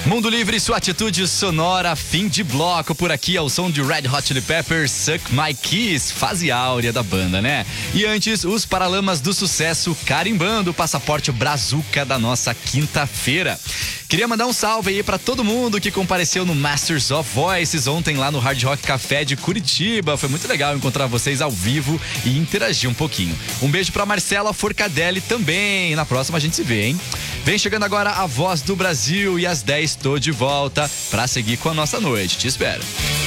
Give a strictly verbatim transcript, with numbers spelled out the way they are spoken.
Mundo Livre, sua atitude sonora, fim de bloco por aqui ao som de Red Hot Chili Peppers, Suck My Kiss, fase áurea da banda, né? E antes, os Paralamas do Sucesso carimbando o passaporte brazuca da nossa quinta-feira. Queria mandar um salve aí pra todo mundo que compareceu no Masters of Voices ontem lá no Hard Rock Café de Curitiba. Foi muito legal encontrar vocês ao vivo e interagir um pouquinho. Um beijo pra Marcela Forcadelli também. Na próxima a gente se vê, hein? Vem chegando agora a Voz do Brasil e às dez tô de volta pra seguir com a nossa noite. Te espero.